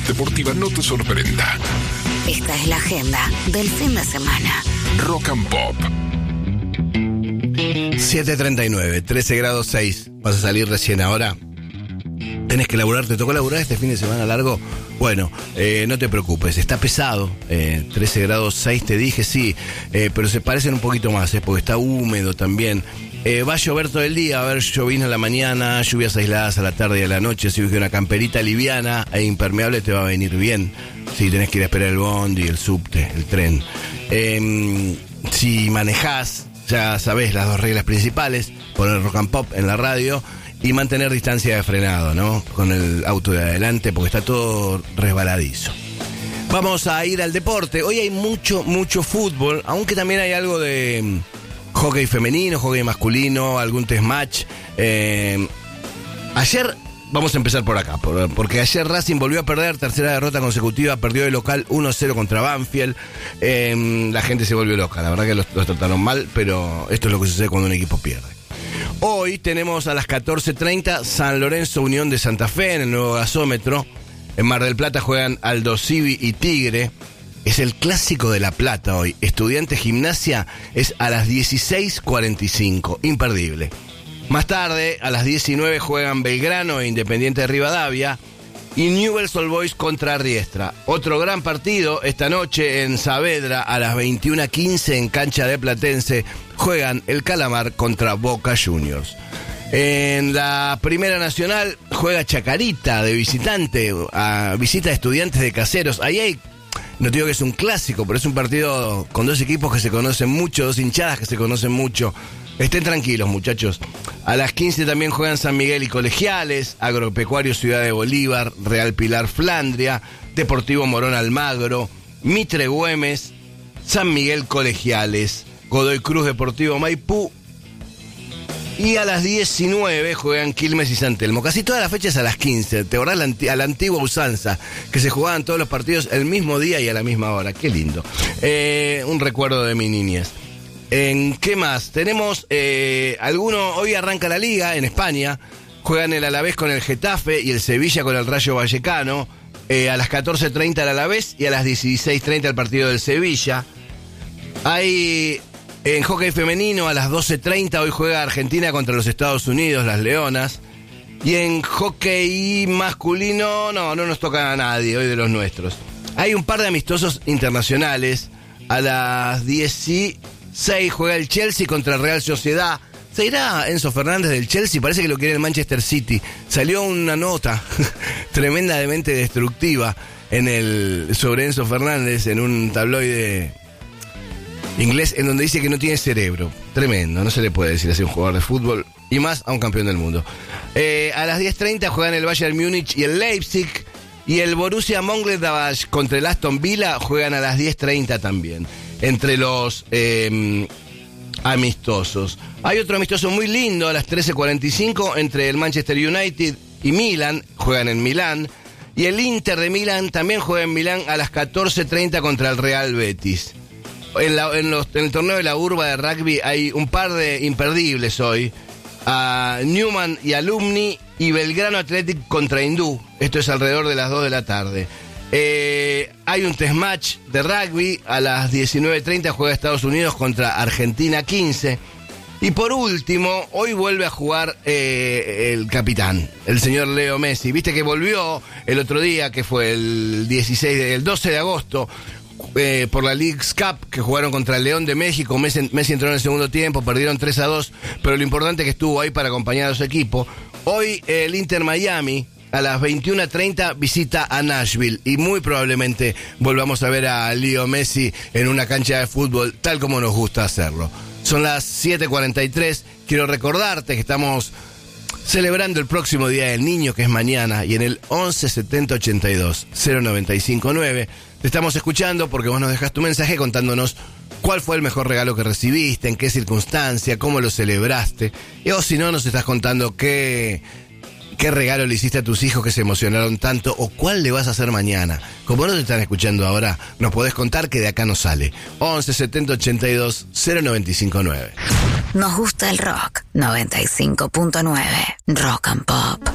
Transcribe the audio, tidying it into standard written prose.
deportiva no te sorprenda. Esta es la agenda del fin de semana. Rock and Pop. 7:39, 13 grados 6. Vas a salir recién ahora. Tenés que laburar, ¿te tocó laburar este fin de semana largo? Bueno, no te preocupes, está pesado. 13 grados 6 te dije, sí, pero se parecen un poquito más, porque está húmedo también. Va a llover todo el día, va a haber llovizna a la mañana, lluvias aisladas a la tarde y a la noche, así que una camperita liviana e impermeable te va a venir bien. Si tenés que ir a esperar el bondi, el subte, el tren. Si manejás, ya sabés las dos reglas principales: poner Rock and Pop en la radio y mantener distancia de frenado, ¿no? Con el auto de adelante, porque está todo resbaladizo. Vamos a ir al deporte. Hoy hay mucho fútbol, aunque también hay algo de hockey femenino, hockey masculino, algún test match. Ayer, vamos a empezar por acá, porque ayer Racing volvió a perder, tercera derrota consecutiva, perdió de local 1-0 contra Banfield. La gente se volvió loca, la verdad que los trataron mal, pero esto es lo que sucede cuando un equipo pierde. Hoy tenemos a las 14:30 San Lorenzo Unión de Santa Fe en el nuevo gasómetro. En Mar del Plata juegan Aldo Civi y Tigre. Es el clásico de La Plata hoy. Estudiantes Gimnasia es a las 16:45. Imperdible. Más tarde, a las 19 juegan Belgrano e Independiente de Rivadavia. Y Newell's Old Boys contra Riestra. Otro gran partido esta noche en Saavedra a las 21:15 en cancha de Platense. Juegan el Calamar contra Boca Juniors. En la Primera Nacional juega Chacarita de visitante, visita a Estudiantes de Caseros. Ahí hay, no digo que es un clásico, pero es un partido con dos equipos que se conocen mucho, dos hinchadas que se conocen mucho. Estén tranquilos, muchachos. A las 15 también juegan San Miguel y Colegiales, Agropecuario Ciudad de Bolívar, Real Pilar Flandria, Deportivo Morón Almagro, Mitre Güemes, San Miguel Colegiales, Godoy Cruz Deportivo Maipú. Y a las 19 juegan Quilmes y San Telmo. Casi todas las fechas a las 15. Te acordás a la antigua usanza, que se jugaban todos los partidos el mismo día y a la misma hora. Qué lindo. Un recuerdo de mi niñez. ¿Qué más? Tenemos hoy arranca la liga en España. Juegan el Alavés con el Getafe y el Sevilla con el Rayo Vallecano. A las 14:30 el Alavés y a las 16:30 el partido del Sevilla. Hay en hockey femenino a las 12:30 hoy juega Argentina contra los Estados Unidos, las Leonas. Y en hockey masculino no nos toca a nadie hoy de los nuestros. Hay un par de amistosos internacionales. A las 16 juega el Chelsea contra el Real Sociedad. ¿Se irá Enzo Fernández del Chelsea? Parece que lo quiere el Manchester City. Salió una nota tremendamente destructiva sobre Enzo Fernández en un tabloide inglés en donde dice que no tiene cerebro. Tremendo, no se le puede decir así a un jugador de fútbol y más a un campeón del mundo. A las 10:30 juegan el Bayern Múnich y el Leipzig. Y el Borussia Mönchengladbach contra el Aston Villa juegan a las 10:30 también. Entre los amistosos. Hay otro amistoso muy lindo a las 13:45 entre el Manchester United y Milan. Juegan en Milán. Y el Inter de Milán también juega en Milán a las 14:30 contra el Real Betis. En el torneo de la Urba de rugby hay un par de imperdibles hoy. A Newman y Alumni y Belgrano Athletic contra Hindú. Esto es alrededor de las 2 de la tarde. Hay un test match de rugby. A las 19:30 juega Estados Unidos contra Argentina 15. Y por último, hoy vuelve a jugar el capitán, el señor Leo Messi. Viste que volvió el otro día, que fue el 12 de agosto, por la Leagues Cup, que jugaron contra el León de México. Messi entró en el segundo tiempo, perdieron 3-2, pero lo importante es que estuvo ahí para acompañar a su equipo. Hoy el Inter Miami a las 21:30 visita a Nashville y muy probablemente volvamos a ver a Leo Messi en una cancha de fútbol tal como nos gusta hacerlo. Son las 7:43. Quiero recordarte que estamos celebrando el próximo Día del Niño, que es mañana, y en el 11 70 82 0959 te estamos escuchando porque vos nos dejás tu mensaje contándonos cuál fue el mejor regalo que recibiste, en qué circunstancia, cómo lo celebraste, o si no, nos estás contando qué regalo le hiciste a tus hijos que se emocionaron tanto, o cuál le vas a hacer mañana. Como no te están escuchando ahora, nos podés contar que de acá no sale. 11 70 82 0959. Nos gusta el rock. 95.9 Rock and Pop.